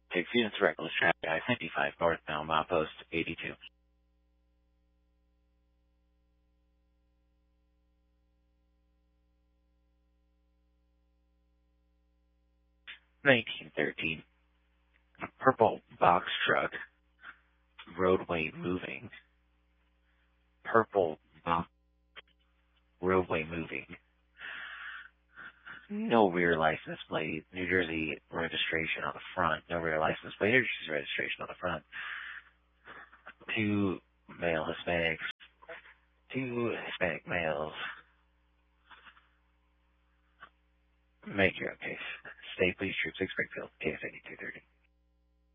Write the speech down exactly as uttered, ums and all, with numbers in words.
Take students reckless traffic I fifty-five northbound milepost eighty-two. nineteen thirteen. Purple box truck. Roadway moving. Purple box. Roadway moving. No rear license plate. New Jersey registration on the front. No rear license plate. New Jersey registration on the front. Two male Hispanics. Two Hispanic males. Make your own case. State Police Troop six Springfield, K S eighty-two thirty.